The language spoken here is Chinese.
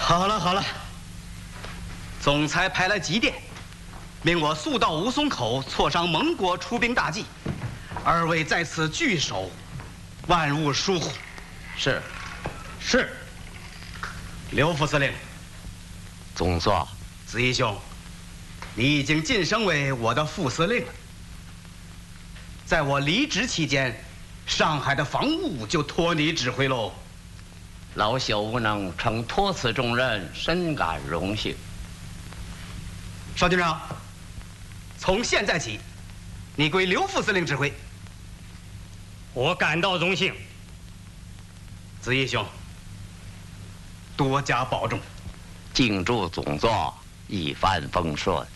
好了好了，总裁派来急电，命我速到武松口挫伤蒙国出兵大计，二位在此据守，万勿疏忽。 是。 是。刘副司令， 总座， 子义兄，你已经晋升为我的副司令了。在我离职期间，上海的防务就托你指挥喽。 老朽无能承托此重任，深感荣幸。 邵军长，从现在起，你归刘副司令指挥。 我感到荣幸。 子义兄，多加保重。 敬祝总座一帆风顺。